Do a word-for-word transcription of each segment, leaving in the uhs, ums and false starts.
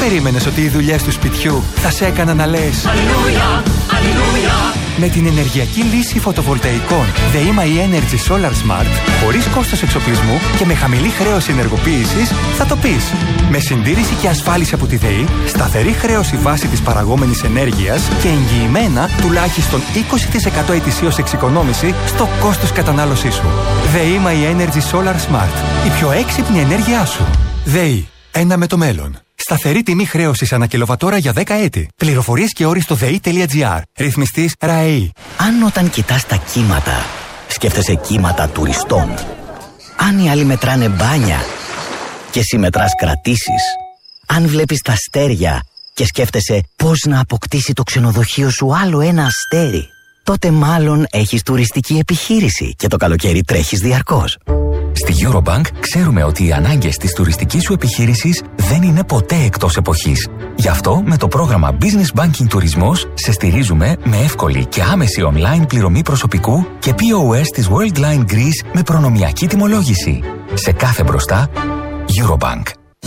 περίμενες ότι οι δουλειές του σπιτιού θα σε έκαναν να λες Αλληλούια, αλληλούια? Με την ενεργειακή λύση φωτοβολταϊκών ΔΕΗ My Energy Solar Smart, χωρίς κόστος εξοπλισμού και με χαμηλή χρέωση ενεργοποίησης, θα το πεις. Με συντήρηση και ασφάλιση από τη ΔΕΗ, σταθερή χρέωση βάση της παραγόμενης ενέργειας και εγγυημένα τουλάχιστον είκοσι τοις εκατό ετησίως εξοικονόμηση στο κόστος κατανάλωσής σου. ΔΕΗ My Energy Solar Smart. Η πιο έξυπνη ενέργειά σου. ΔΕΗ. Ένα με το μέλλον. Σταθερή τιμή χρέωσης ανά κιλοβατόρα για δέκα έτη. Πληροφορίες και όροι στο ΔΕΗ.gr. Ρυθμιστής ΡΑΕΗ. Αν όταν κοιτάς τα κύματα, σκέφτεσαι κύματα τουριστών. Αν οι άλλοι μετράνε μπάνια και εσύ μετράς κρατήσεις. Αν βλέπεις τα αστέρια και σκέφτεσαι πώς να αποκτήσει το ξενοδοχείο σου άλλο ένα αστέρι, τότε μάλλον έχεις τουριστική επιχείρηση και το καλοκαίρι τρέχεις διαρκώς. Στη Eurobank ξέρουμε ότι οι ανάγκες της τουριστικής σου επιχείρησης δεν είναι ποτέ εκτός εποχής. Γι' αυτό με το πρόγραμμα Business Banking Τουρισμός σε στηρίζουμε με εύκολη και άμεση online πληρωμή προσωπικού και πι ο ες της Worldline Greece με προνομιακή τιμολόγηση. Σε κάθε μπροστά, Eurobank.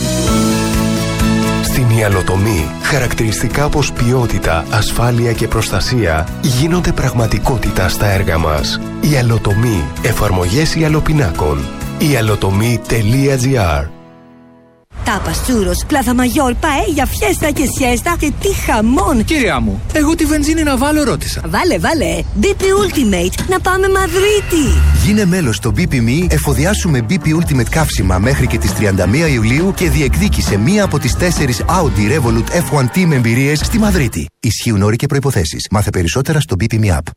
Στην ιαλοτομή, χαρακτηριστικά όπως ποιότητα, ασφάλεια και προστασία γίνονται πραγματικότητα στα έργα μας. Ιαλοτομή. Εφαρμογές ιαλοπινάκων. ιαλοτομή τελεία τζι άρ. Τάπας, τσούρος, πλάθα μαγιόρ, παέλια, φιέστα και σιέστα και τι χαμόν! Κυρία μου, εγώ τη βενζίνη να βάλω ρώτησα. Βάλε, βάλε! μπι πι Ultimate, να πάμε Μαδρίτη! Γίνε μέλος στο μπι πι εμ ι, εφοδιάσου με μπι πι Ultimate καύσιμα μέχρι και τις τριάντα μία Ιουλίου και διεκδίκησε μία από τις τέσσερις Audi Revolut εφ ουάν τι με εμπειρίες στη Μαδρίτη. Ισχύουν όροι και προϋποθέσεις. Μάθε περισσότερα στο μπι πι εμ ι App.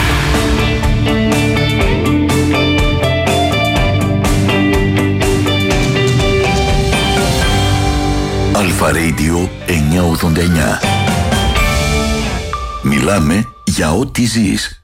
Αλφα Radio εννιακόσια ογδόντα εννιά. Μιλάμε για ό,τι ζεις.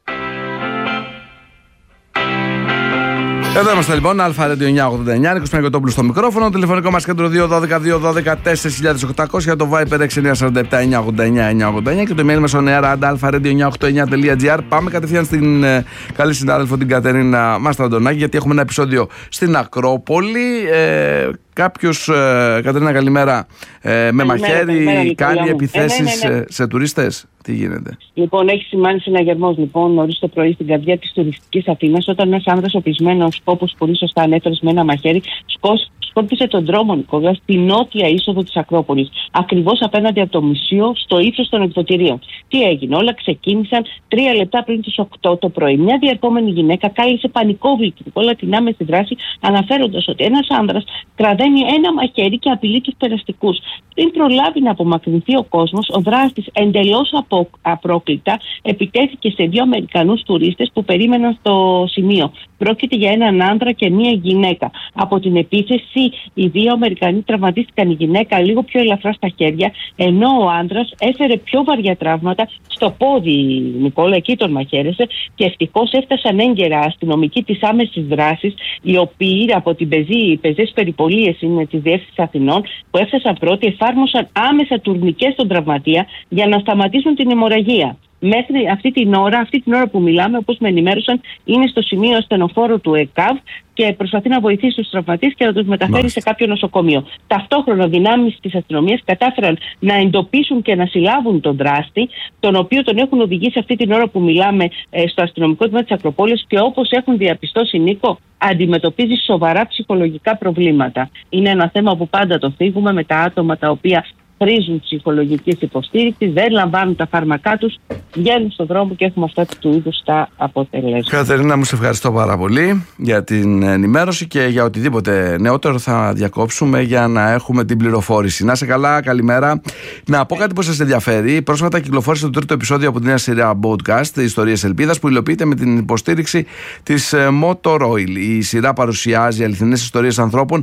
Εδώ είμαστε λοιπόν, Αλφα Radio εννιακόσια ογδόντα εννιά, Νίκος Παναγιωτόπουλος στο μικρόφωνο, τηλεφωνικό μας κέντρο δύο ένα δύο δύο ένα δύο τέσσερα οκτώ μηδέν μηδέν, το Viber έξι εννιά τέσσερα επτά εννιακόσια ογδόντα εννιά εννιακόσια ογδόντα εννιά και το email μας on air at alpha radio εννιακόσια ογδόντα εννιά τελεία τζι άρ. Πάμε κατευθείαν στην ε, καλή συνάδελφο την Κατερίνα Μαστραντονάκη, γιατί έχουμε ένα επεισόδιο στην Ακρόπολη. Ε, Κάποιος, ε, Κατερίνα, καλημέρα, ε, με καλημέρα, μαχαίρι καλημέρα, κάνει επιθέσεις ε, ναι, ναι, ναι. σε, σε τουρίστες. Τι γίνεται? Λοιπόν, έχει σημάνει συναγερμός λοιπόν νωρίς το πρωί στην καρδιά της τουριστικής Αθήνας, όταν ένας άνδρας οπλισμένος, όπως πολύ σωστά ανέφερες, με ένα μαχαίρι, σκός, σκόρπισε τον δρόμο, Νικόλα, στη νότια είσοδο της Ακρόπολης, ακριβώς απέναντι από το μουσείο, στο ύψος των εκδοτηρίων. Τι έγινε? Όλα ξεκίνησαν τρία λεπτά πριν τις οκτώ το πρωί. Μια διερχόμενη γυναίκα κάλεσε πανικόβλητη, Νικόλα, την άμεση δράση, αναφέροντας ότι ένας άνδρας κραδένει ένα μαχαίρι και απειλεί τους περαστικούς. Πριν προλάβει να απομακρυνθεί ο κόσμος, ο δράστης εντελώς απο, απρόκλητα επιτέθηκε σε δύο Αμερικανούς τουρίστες που περίμεναν στο σημείο. Πρόκειται για έναν άνδρα και μία γυναίκα. Από την επίθεση, οι δύο Αμερικανοί τραυματίστηκαν, η γυναίκα λίγο πιο ελαφρά στα χέρια, ενώ ο άνδρας έφερε πιο βαριά τραύματα στο πόδι, Νικόλα, εκεί τον μαχαίρεσε, και ευτυχώς έφτασαν έγκαιρα αστυνομικοί της άμεσης δράσης, οι οποίοι από την πεζή, πεζές περιπολίες είναι της Διεύθυνσης Αθηνών, που έφτασαν πρώτοι, εφάρμοσαν άμεσα τουρνικές στον τραυματία για να σταματήσουν την αιμορραγία. Μέχρι αυτή την ώρα, αυτή την ώρα που μιλάμε, όπως με ενημέρωσαν, είναι στο σημείο ασθενοφόρου του ΕΚΑΒ και προσπαθεί να βοηθήσει τους τραυματίες και να τους μεταφέρει Μάλιστα. σε κάποιο νοσοκομείο. Ταυτόχρονα, δυνάμεις της αστυνομίας κατάφεραν να εντοπίσουν και να συλλάβουν τον δράστη, τον οποίο τον έχουν οδηγήσει αυτή την ώρα που μιλάμε στο αστυνομικό τμήμα της Ακροπόλης και, όπως έχουν διαπιστώσει, Νίκο, αντιμετωπίζει σοβαρά ψυχολογικά προβλήματα. Είναι ένα θέμα που πάντα το θίγουμε με τα άτομα τα οποία χρήζουν ψυχολογικής υποστήριξης, δεν λαμβάνουν τα φάρμακά τους, βγαίνουν στον δρόμο και έχουμε αυτά του είδους τα αποτελέσματα. Κατερίνα, μου σε ευχαριστώ πάρα πολύ για την ενημέρωση και για οτιδήποτε νεότερο θα διακόψουμε για να έχουμε την πληροφόρηση. Να σε καλά, καλημέρα. Να πω κάτι που σας ενδιαφέρει. Πρόσφατα κυκλοφόρησε το τρίτο επεισόδιο από τη νέα σειρά podcast Ιστορίες Ελπίδας, που υλοποιείται με την υποστήριξη της Motor Oil. Η σειρά παρουσιάζει αληθινές ιστορίες ανθρώπων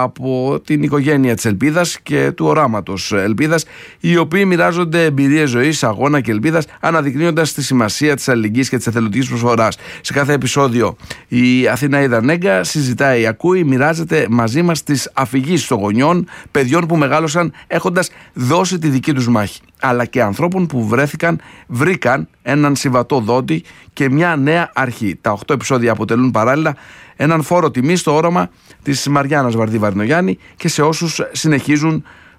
από την οικογένεια της Ελπίδας και του οράματος Ελπίδας, οι οποίοι μοιράζονται εμπειρίες ζωής, αγώνα και ελπίδας, αναδεικνύοντας τη σημασία της αλληλεγγύης και της εθελοντικής προσφοράς. Σε κάθε επεισόδιο η Αθηναίδα Νέγκα συζητάει, ακούει, μοιράζεται μαζί μας τις αφηγήσεις των γονιών, παιδιών που μεγάλωσαν έχοντας δώσει τη δική τους μάχη, αλλά και ανθρώπων που βρέθηκαν, βρήκαν έναν συμβατό δόντη και μια νέα αρχή. Τα οκτώ επεισόδια αποτελούν παράλληλα έναν φόρο τιμή στο όραμα της Μαριάννας Βαρδί Βαρδινογιάννη και σε όσους συνεχίζουν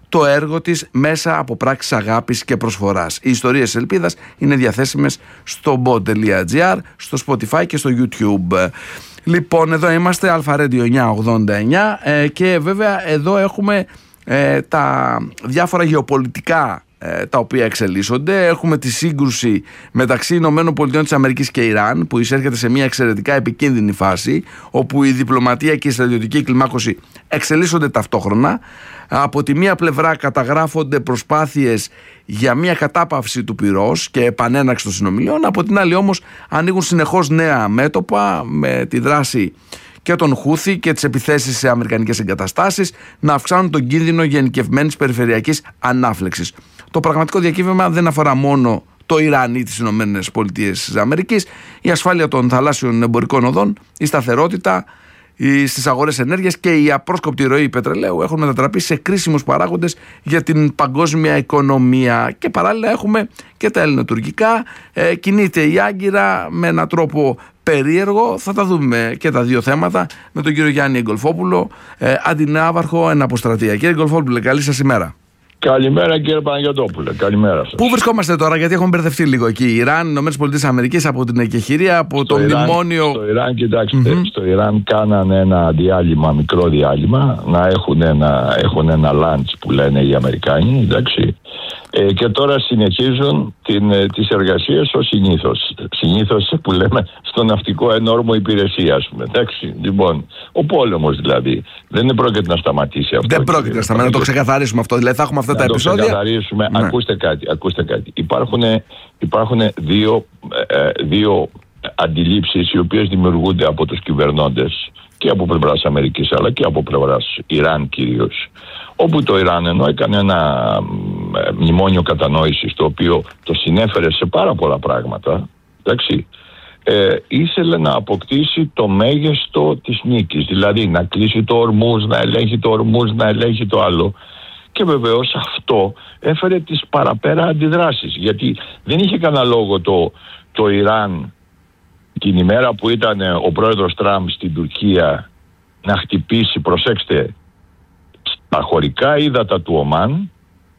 το έργο της μέσα από πράξεις αγάπης και προσφοράς. Οι ιστορίες ελπίδας είναι διαθέσιμες στο bot τελεία gr, στο Spotify και στο YouTube. Λοιπόν, εδώ είμαστε, Αλφα Radio εννιακόσια ογδόντα εννιά, ε, και βέβαια εδώ έχουμε ε, τα διάφορα γεωπολιτικά ε, τα οποία εξελίσσονται. Έχουμε τη σύγκρουση μεταξύ Ηνωμένων Πολιτειών της Αμερικής και Ιράν, που εισέρχεται σε μια εξαιρετικά επικίνδυνη φάση, όπου η διπλωματία και η στρατιωτική κλιμάκωση εξελίσσονται ταυτόχρονα. Από τη μία πλευρά καταγράφονται προσπάθειες για μια κατάπαυση του πυρός και επανέναρξη των συνομιλιών, από την άλλη όμως ανοίγουν συνεχώς νέα μέτωπα με τη δράση και τον Χούθη και τις επιθέσεις σε αμερικανικές εγκαταστάσεις να αυξάνουν τον κίνδυνο γενικευμένης περιφερειακής ανάφλεξης. Το πραγματικό διακύβευμα δεν αφορά μόνο το Ιράν ή τις Ηνωμένες Πολιτείες της Αμερικής. Η ασφάλεια των θαλάσσιων εμπορικών οδών, η σταθερότητα στις αγορές ενέργειας και η απρόσκοπτη ροή πετρελαίου έχουν μετατραπεί σε κρίσιμους παράγοντες για την παγκόσμια οικονομία. Και παράλληλα έχουμε και τα ελληνοτουρκικά. Ε, κινείται η Άγκυρα με έναν τρόπο περίεργο. Θα τα δούμε και τα δύο θέματα με τον κύριο Γιάννη Εγκολφόπουλο, ε, αντινάβαρχο εν αποστρατεία. Κύριε Εγκολφόπουλε, καλή σας ημέρα. Καλημέρα κύριε Παναγιωτόπουλε, καλημέρα σας. Πού βρισκόμαστε τώρα, γιατί έχουμε μπερδευτεί λίγο εκεί? Ιράν, Ηνωμένες Πολιτείες Αμερικής, από την εκεχηρία, από στο το Ιράν, μνημόνιο. Στο Ιράν, κοιτάξτε, Mm-hmm. στο Ιράν κάνανε ένα διάλειμμα, μικρό διάλειμμα, να έχουν ένα, έχουν ένα lunch που λένε οι Αμερικάνοι, εντάξει. Ε, και τώρα συνεχίζουν την, ε, τις εργασίες ως συνήθως. Συνήθως που λέμε στο ναυτικό ενόρμο υπηρεσία, ας πούμε. Εντάξει, λοιπόν, ο πόλεμος δηλαδή. Δεν πρόκειται να σταματήσει αυτό. Δεν πρόκειται να σταματήσει, να το ξεκαθαρίσουμε αυτό. Δηλαδή θα έχουμε αυτά να τα το επεισόδια. Ξεκαθαρίσουμε. Ναι. Ακούστε κάτι, ακούστε κάτι. Υπάρχουν, υπάρχουν δύο, ε, δύο αντιλήψεις οι οποίες δημιουργούνται από τους κυβερνώντες και από πλευράς Αμερικής αλλά και από πλευράς Ιράν κυρίως. Όπου το Ιράν ενώ έκανε ένα μνημόνιο κατανόησης το οποίο το συνέφερε σε πάρα πολλά πράγματα, εντάξει, ε, ήθελε να αποκτήσει το μέγιστο της νίκης, δηλαδή να κλείσει το Ορμούζ, να ελέγχει το Ορμούζ, να ελέγχει το άλλο. Και βεβαίως αυτό έφερε τις παραπέρα αντιδράσεις, γιατί δεν είχε κανένα λόγο το, το Ιράν την ημέρα που ήταν ο πρόεδρος Τραμπ στην Τουρκία να χτυπήσει, προσέξτε, στα χωρικά ύδατα του Ομάν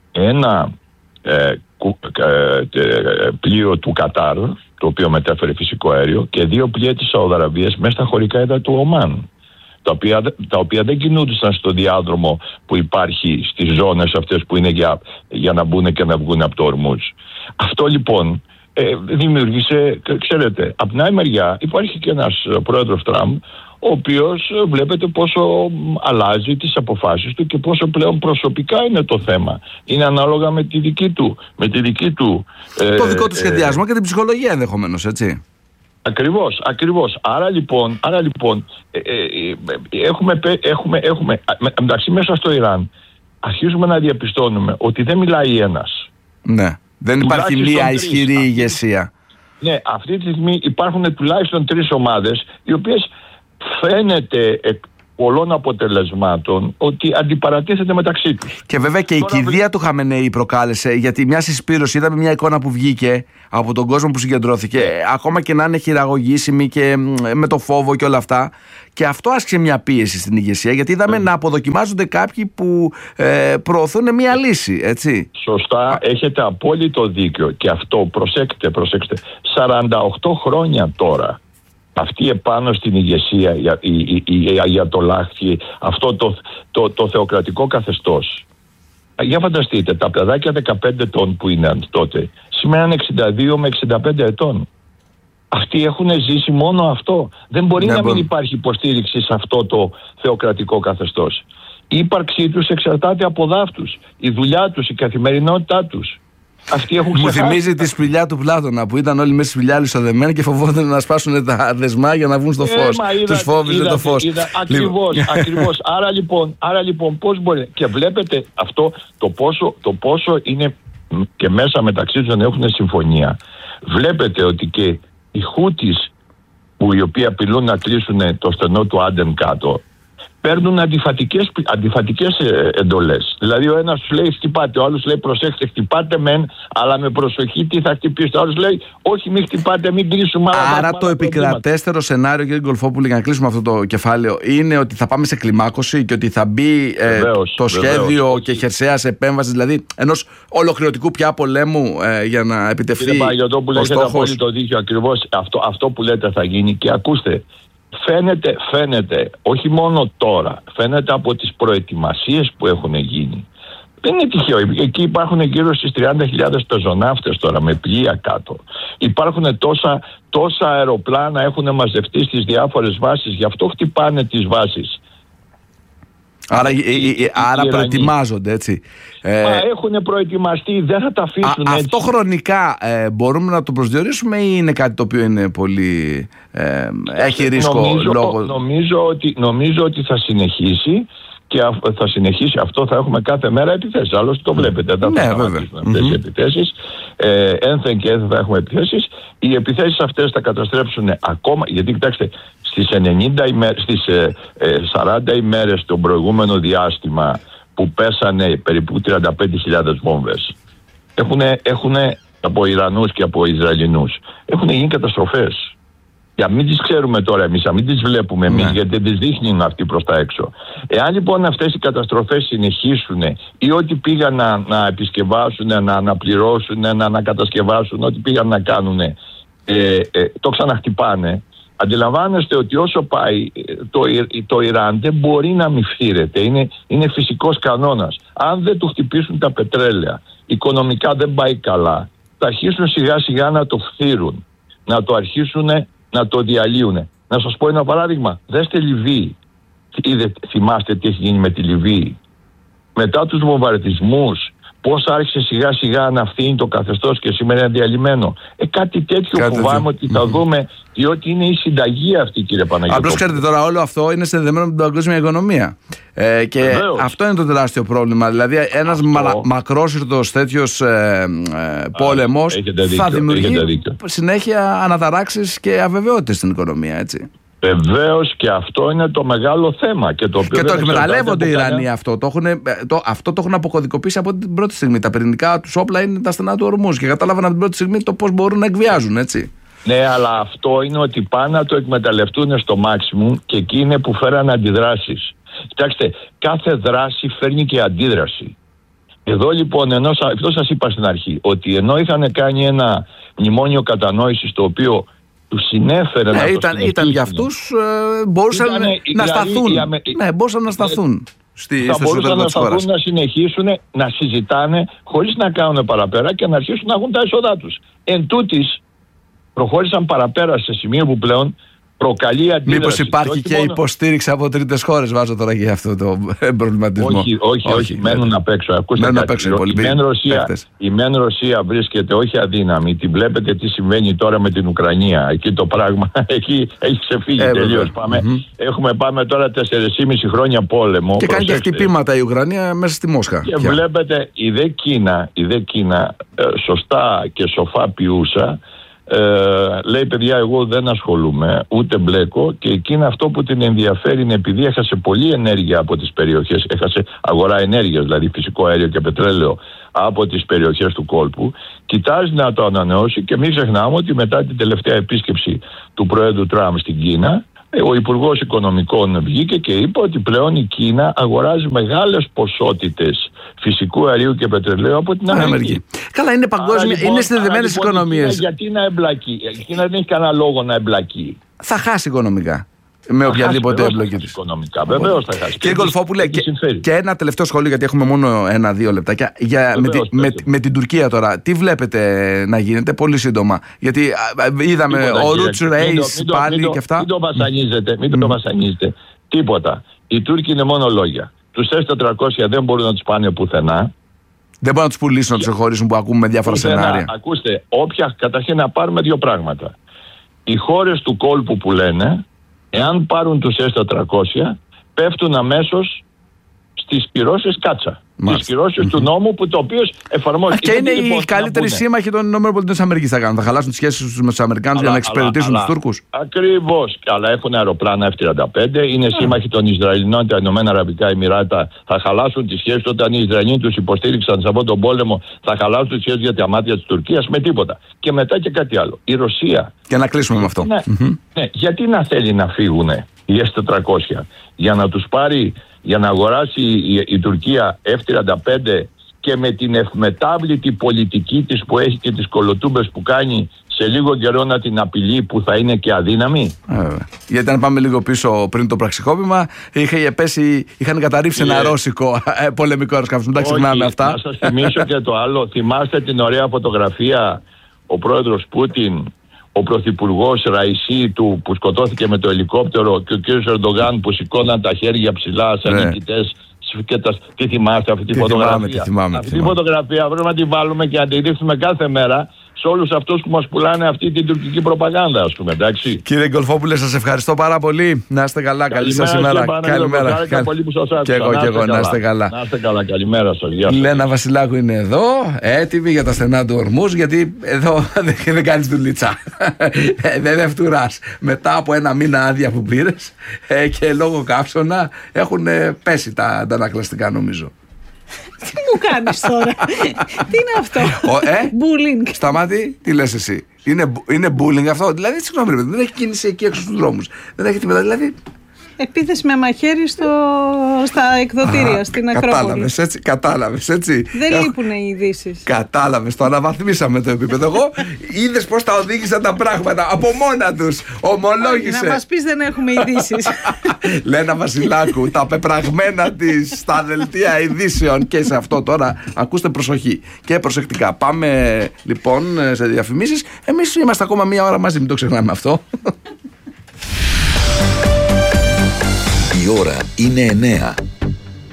ένα ε, κου, ε, ε, πλοίο του Κατάρ, το οποίο μετέφερε φυσικό αέριο, και δύο πλοία της Σαουδαραβίας μέσα στα χωρικά ύδατα του Ομάν, τα οποία, τα οποία δεν κινούνταν στο διάδρομο που υπάρχει στις ζώνες αυτές που είναι για, για να μπουν και να βγουν από το Ορμούζ. Αυτό λοιπόν ε, δημιούργησε, ξέρετε, από την άλλη μεριά υπάρχει και ένας πρόεδρος Τραμπ, ο οποίος βλέπετε πόσο αλλάζει τις αποφάσεις του και πόσο πλέον προσωπικά είναι το θέμα. Είναι ανάλογα με τη δική του, με τη δική του το δικό του ε, σχεδιασμό ε, και την ψυχολογία ενδεχομένως, έτσι. Ακριβώς, ακριβώς. Άρα λοιπόν, άρα λοιπόν ε, ε, ε, έχουμε, έχουμε, έχουμε εντάξει, μέσα στο Ιράν αρχίζουμε να διαπιστώνουμε ότι δεν μιλάει ένας. Ναι, δεν υπάρχει μία ισχυρή αυτή, ηγεσία. Ναι, αυτή τη στιγμή υπάρχουν τουλάχιστον τρεις ομάδες οι οποίες φαίνεται εκ πολλών αποτελεσμάτων ότι αντιπαρατίθεται μεταξύ τους. Και βέβαια και τώρα η κηδεία βρ... του Χαμενεή προκάλεσε, γιατί μια συσπήρωση, είδαμε μια εικόνα που βγήκε από τον κόσμο που συγκεντρώθηκε, ακόμα και να είναι χειραγωγήσιμη και με το φόβο και όλα αυτά, και αυτό άσκησε μια πίεση στην ηγεσία, γιατί είδαμε mm. να αποδοκιμάζονται κάποιοι που ε, προωθούν μια λύση, έτσι. Σωστά, έχετε απόλυτο δίκιο, και αυτό προσέξτε, προσέξτε, σαράντα οκτώ χρόνια τώρα αυτή επάνω στην ηγεσία για, η, η, η, για το λάχθη, αυτό το, το, το θεοκρατικό καθεστώς. Για φανταστείτε, τα παιδάκια δεκαπέντε ετών που είναι τότε σήμερα είναι εξήντα δύο με εξήντα πέντε ετών. Αυτοί έχουν ζήσει μόνο αυτό. Δεν μπορεί ναι, να μην υπάρχει υποστήριξη σε αυτό το θεοκρατικό καθεστώς. Η ύπαρξή τους εξαρτάται από δάφτους. Η δουλειά τους, η καθημερινότητά τους. Μου θυμίζει τη σπηλιά του Πλάτωνα που ήταν όλοι μέσα στη σπηλιά λυσοδεμένοι και φοβόταν να σπάσουν τα δεσμά για να βγουν στο φως. Ε, τους φόβιζε το φως. Ακριβώς, ακριβώς. Άρα λοιπόν, άρα λοιπόν πώς μπορεί. Και βλέπετε αυτό το πόσο, το πόσο είναι και μέσα μεταξύ τους να έχουν συμφωνία. Βλέπετε ότι και οι Χούτις, που οι οποίοι απειλούν να κλείσουν το στενό του Άντεν κάτω, παίρνουν αντιφατικές, αντιφατικές εντολές. Δηλαδή ο ένας σου λέει χτυπάτε, ο άλλος λέει προσέξτε, χτυπάτε μεν, αλλά με προσοχή τι θα χτυπήσετε. Ο άλλος λέει όχι, μην χτυπάτε, μην κλείσουμε. Άρα το επικρατέστερο σενάριο, κύριε Γκολφόπουλε, για να κλείσουμε αυτό το κεφάλαιο, είναι ότι θα πάμε σε κλιμάκωση και ότι θα μπει ε, βεβαίως, το σχέδιο βεβαίως, και χερσαίας επέμβασης, δηλαδή ενός ολοκληρωτικού πια πολέμου ε, για να επιτευχθεί. Κύριε Παγιωτόπουλε, έχετε απόλυτο δίκιο, ακριβώς αυτό, αυτό που λέτε θα γίνει. Και ακούστε, Φαίνεται, φαίνεται, όχι μόνο τώρα, φαίνεται από τις προετοιμασίες που έχουν γίνει. Δεν είναι τυχαίο. Εκεί υπάρχουν γύρω στις τριάντα χιλιάδες πεζοναύτες τώρα με πλοία κάτω. Υπάρχουν τόσα, τόσα αεροπλάνα έχουν μαζευτεί στις διάφορες βάσεις, γι' αυτό χτυπάνε τις βάσεις. Άρα, οι, οι, οι, άρα προετοιμάζονται, έτσι. Μα ε, έχουν προετοιμαστεί, δεν θα τα αφήσουν α, έτσι. Αυτό χρονικά ε, μπορούμε να το προσδιορίσουμε ή είναι κάτι το οποίο είναι πολύ... Ε, έχει ρίσκο νομίζω, λόγω... Νομίζω ότι, νομίζω ότι θα συνεχίσει και θα συνεχίσει αυτό, θα έχουμε κάθε μέρα επιθέσεις. Άλλωστε το βλέπετε, δεν θα σταματήσουν αυτές οι επιθέσεις. Ε, ένθεν και ένθεν θα έχουμε επιθέσεις. Οι επιθέσεις αυτές θα καταστρέψουν ακόμα, γιατί κοιτάξτε, στις, ενενήντα ημέρες, στις ε, ε, σαράντα ημέρες το προηγούμενο διάστημα που πέσανε περίπου τριάντα πέντε χιλιάδες βόμβες, έχουν από Ιρανούς και από Ισραηλινούς, έχουν γίνει καταστροφές. Για μην τις ξέρουμε τώρα εμείς, να μην τις βλέπουμε εμείς, ναι. γιατί δεν τις δείχνουν αυτοί προς τα έξω. Εάν λοιπόν αυτές οι καταστροφές συνεχίσουν ή ό,τι πήγαν να, να επισκευάσουν, να αναπληρώσουν, να ανακατασκευάσουν, ό,τι πήγαν να κάνουν, ε, ε, το ξαναχτυπάνε, αντιλαμβάνεστε ότι όσο πάει το, το Ιράν δεν μπορεί να μη φθήρεται. Είναι, είναι φυσικός κανόνας. Αν δεν του χτυπήσουν τα πετρέλαια, οικονομικά δεν πάει καλά, θα αρχίσουν σιγά σιγά να το φθήρουν, να το αρχίσουν να το διαλύουν. Να σας πω ένα παράδειγμα. Δέστε Λιβύη. Είδε, θυμάστε τι έχει γίνει με τη Λιβύη. Μετά τους βομβαρδισμούς, πώς άρχισε σιγά σιγά να φθήνει το καθεστώς και σήμερα είναι διαλυμένο. Ε, κάτι τέτοιο κάτι φοβάμαι τέτοιο. ότι θα mm-hmm. δούμε, διότι είναι η συνταγή αυτή, κύριε Παναγιώτοπουλε. Απλώς ξέρετε τώρα, όλο αυτό είναι συνδεδεμένο με την παγκόσμια οικονομία. Ε, και Βεβαίως. αυτό είναι το τεράστιο πρόβλημα. Δηλαδή, ένας μα, μακρόσυρτος τέτοιος ε, ε, πόλεμος θα δημιουργεί συνέχεια αναταράξεις και αβεβαιότητες στην οικονομία, έτσι. Βεβαίως, και αυτό είναι το μεγάλο θέμα. Και το, και το εκμεταλλεύονται οι Ιρανοί αυτό. Το έχουν, το, αυτό το έχουν αποκωδικοποιήσει από την πρώτη στιγμή. Τα πυρηνικά τους όπλα είναι τα στενά του Ορμούζ και κατάλαβαν από την πρώτη στιγμή το πώς μπορούν να εκβιάζουν, έτσι. Ναι, αλλά αυτό είναι ότι πάνε να το εκμεταλλευτούν στο maximum και εκεί είναι που φέραν αντιδράσεις. Κοιτάξτε, κάθε δράση φέρνει και αντίδραση. Εδώ λοιπόν, ενώ, αυτό σας είπα στην αρχή, ότι ενώ είχαν κάνει ένα μνημόνιο κατανόησης το οποίο τους συνέφερε ναι, να ήταν, το ήταν για αυτούς, ε, μπορούσαν ήταν, να δηλαδή, σταθούν. Αμε... Ναι, μπορούσαν να σταθούν. Στη, θα μπορούσαν να σταθούν, να συνεχίσουν να συζητάνε χωρίς να κάνουν παραπέρα και να αρχίσουν να έχουν τα έσοδά τους. Εν τούτης, προχώρησαν παραπέρα σε σημείο που πλέον προκαλεί αντίδραση. Μήπως υπάρχει και, και μόνο... υποστήριξη από τρίτες χώρες, βάζω τώρα για αυτό το προβληματισμό. Όχι, όχι, όχι, όχι μένουν απ' έξω. Ακούστε μένουν απ' έξω η, μεν Ρωσία, η μεν Ρωσία βρίσκεται όχι αδύναμη. Την βλέπετε τι συμβαίνει τώρα με την Ουκρανία. Εκεί το πράγμα εκεί έχει ξεφύγει ε, τελείως. Πάμε, mm-hmm. Έχουμε πάμε τώρα τέσσερα και μισό χρόνια πόλεμο. Και κάνει και χτυπήματα η Ουκρανία μέσα στη Μόσχα. Και πια. Βλέπετε η δε Κίνα, η δε Κίνα ε, σωστά και σοφά ποιούσα. Ε, λέει παιδιά, εγώ δεν ασχολούμαι ούτε μπλέκω, και εκείνο αυτό που την ενδιαφέρει είναι, επειδή έχασε πολλή ενέργεια από τις περιοχές, έχασε αγορά ενέργειας, δηλαδή φυσικό αέριο και πετρέλαιο από τις περιοχές του κόλπου, κοιτάζει να το ανανεώσει. Και μην ξεχνάμε ότι μετά την τελευταία επίσκεψη του Προέδρου Τραμπ στην Κίνα, ο Υπουργός Οικονομικών βγήκε και είπε ότι πλέον η Κίνα αγοράζει μεγάλες ποσότητες φυσικού αερίου και πετρελαίου από την Αμερική. Καλά, είναι παγκόσμια, λοιπόν, είναι συνδεδεμένες λοιπόν, οικονομίες. Γιατί να εμπλακεί? Η Κίνα δεν έχει κανένα λόγο να εμπλακεί. Θα χάσει οικονομικά. Με οποιαδήποτε εμπλοκή της. Οικονομικά, βεβαίως θα χάσει. Κύριε Γκολφόπουλε, και, και ένα τελευταίο σχόλιο, γιατί έχουμε μόνο ένα-δύο λεπτάκια. Για, με, τη, με, με την Τουρκία τώρα, τι βλέπετε να γίνεται, πολύ σύντομα? Γιατί είδαμε τίποτα, ο Ρούτς Ρέις πάλι μην το, και αυτά. Μην το βασανίζετε, μην mm. το βασανίζετε. Τίποτα. Οι Τούρκοι είναι μόνο λόγια. Τους ες τετρακόσια δεν μπορούν να τους πάνε πουθενά. Δεν μπορούν να τους πουλήσουν, να τους εγχωρήσουν, που ακούμε με διάφορα πουθενά. Σενάρια. Ακούστε, όποια, καταρχήν να πάρουμε δύο πράγματα. Οι χώρες του κόλπου που λένε, εάν πάρουν τους ες τετρακόσια, πέφτουν αμέσως στις κυρώσεις Κάτσα. Τις κυρώσεις mm-hmm. του νόμου που το οποίο εφαρμόζεται. Και είναι οι καλύτεροι σύμμαχοι των ΗΠΑ θα κάνουν. Θα χαλάσουν τις σχέσεις τους με τους Αμερικάνους για να εξυπηρετήσουν τους Τούρκους. Ακριβώς. Αλλά έχουν αεροπλάνα εφ τριάντα πέντε. Είναι yeah. σύμμαχοι των Ισραηλινών, τα Ηνωμένα Αραβικά Εμιράτα. Θα χαλάσουν τις σχέσεις όταν οι Ισραηλοί τους υποστήριξαν σε αυτόν τον πόλεμο. Θα χαλάσουν τις σχέσεις για τα μάτια της Τουρκίας με τίποτα. Και μετά και κάτι άλλο. Η Ρωσία. Και να κλείσουμε με αυτό. Ναι, mm-hmm. ναι. Γιατί να θέλει να φύγουν οι ες τετρακόσια για να τους πάρει. Για να αγοράσει η, η Τουρκία εφ τριάντα πέντε και με την ευμετάβλητη πολιτική της που έχει και τις κολοτούμπες που κάνει σε λίγο καιρό να την απειλεί που θα είναι και αδύναμη. Ε, γιατί αν πάμε λίγο πίσω πριν το πραξικόπημα είχε πέσει, είχαν καταρρίψει yeah. ένα ρώσικο ε, πολεμικό αεροσκάφος. Μην τα ξεχνάμε αυτά. Να σας θυμίσω και το άλλο. Θυμάστε την ωραία φωτογραφία ο πρόεδρος Πούτιν, ο πρωθυπουργός Ραϊσί του που σκοτώθηκε με το ελικόπτερο και ο κύριος Ερντογάν που σηκώναν τα χέρια ψηλά σαν ναι. νικητές. Και τα... Τι θυμάστε αυτή τη, τη φωτογραφία. Θυμάμαι, τη θυμάμαι, αυτή τη τη φωτογραφία πρέπει να τη βάλουμε και να τη ρίχνουμε κάθε μέρα σε όλους αυτούς που μας πουλάνε αυτή την τουρκική προπαγάνδα, ας πούμε, εντάξει. Κύριε Γκολφόπουλε, σας ευχαριστώ πάρα πολύ. Να είστε καλά, καλή σας ημέρα. Καλημέρα. Καλημέρα. Πολύ που σας άκουσα. Και εγώ, και εγώ, να είστε καλά. Να είστε καλά, καλημέρα σας. Γεια σας. Λένα Βασιλάκου είναι εδώ, έτοιμη για τα στενά του Ορμούς, γιατί εδώ δεν κάνεις δουλίτσα. Δεν φτουράς. Μετά από ένα μήνα άδεια που πήρες και λόγω καύσωνα έχουν πέσει τα αντανακλαστικά, νομίζω. Τι μου κάνεις τώρα? Τι είναι αυτό? Ε? Bullying. Σταμάτη, τι λες εσύ? Είναι, είναι bullying αυτό? Δηλαδή, συγγνώμη, δεν έχει κίνηση εκεί έξω στους δρόμους. Δεν έχει τίποτα, δηλαδή. Επίθεση με μαχαίρι στο, στα εκδοτήρια, στην Ακρόπολη. Κατάλαβες έτσι, κατάλαβες έτσι. Δεν λείπουν οι ειδήσεις. Κατάλαβες, το αναβαθμίσαμε το επίπεδο. Εγώ είδες πώς τα οδήγησαν τα πράγματα από μόνα τους. Ομολόγησε. Να μας πεις δεν έχουμε ειδήσεις. Λένα Βασιλάκου, τα πεπραγμένα της στα δελτία ειδήσεων και σε αυτό τώρα. Ακούστε προσοχή και προσεκτικά. Πάμε λοιπόν σε διαφημίσεις. Εμείς είμαστε ακόμα μία ώρα μαζί, μην το ξεχνάμε αυτό. Η ώρα είναι εννέα.